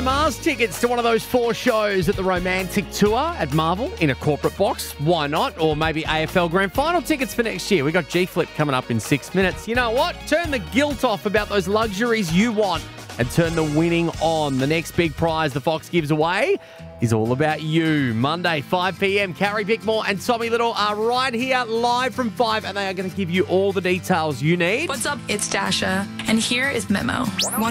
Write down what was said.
Mars tickets to one of those 4 shows at the Romantic Tour at Marvel in a corporate box. Why not? Or maybe AFL Grand Final tickets for next year. We got G-Flip coming up in 6 minutes. You know what? Turn the guilt off about those luxuries you want and turn the winning on. The next big prize the Fox gives away is all about you. Monday, 5 p.m. Carrie Bickmore and Tommy Little are right here live from 5, and they are going to give you all the details you need. What's up? It's Dasha, and here is Memo.